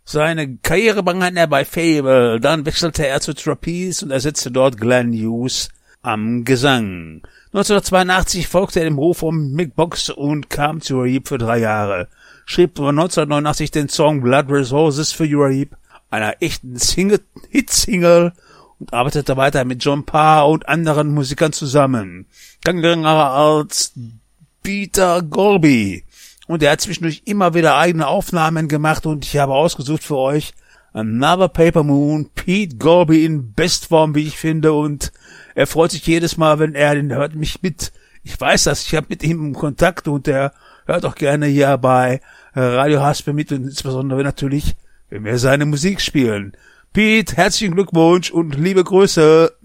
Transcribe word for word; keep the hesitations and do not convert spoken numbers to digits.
Seine Karriere begann er bei Fable, dann wechselte er zu Trapeze und ersetzte dort Glenn Hughes am Gesang. neunzehnhundertzweiundachtzig folgte er dem Ruf von Mick Box und kam zu Uriah Heep für drei Jahre. Schrieb neunzehnhundertneunundachtzig den Song Blood Resources für Uriah Heep, einer echten Single, Hit-Single, und arbeitete weiter mit John Parr und anderen Musikern zusammen. Dann länger als Peter Golby. Und er hat zwischendurch immer wieder eigene Aufnahmen gemacht und ich habe ausgesucht für euch Another Paper Moon, Pete Golby in Bestform, wie ich finde, und er freut sich jedes Mal, wenn er den hört mich mit. Ich weiß das, ich habe mit ihm Kontakt und er hört auch gerne hier bei Radio Haspe mit und insbesondere natürlich, wenn wir seine Musik spielen. Pete, herzlichen Glückwunsch und liebe Grüße.